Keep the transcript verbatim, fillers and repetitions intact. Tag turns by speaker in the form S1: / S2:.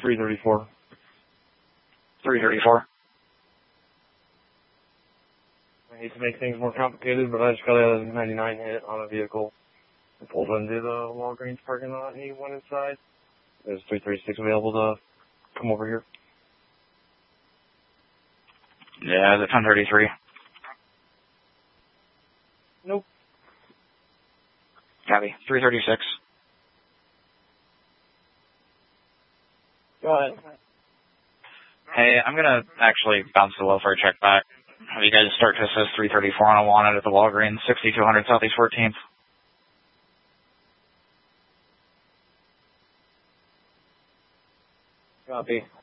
S1: three thirty-four.
S2: three thirty-four.
S1: I hate to make things more complicated, but I just got a ninety-nine hit on a vehicle. I pulled into the Walgreens parking lot and he went inside. There's three thirty-six available to come over here.
S2: Yeah, the ten thirty-three.
S1: Nope.
S2: Copy. three thirty-six.
S1: Go ahead.
S2: Hey, I'm going to actually bounce the welfare check back. Have you guys start to assist three thirty-four on a wanted at the Walgreens, sixty-two hundred Southeast fourteenth.
S1: Copy.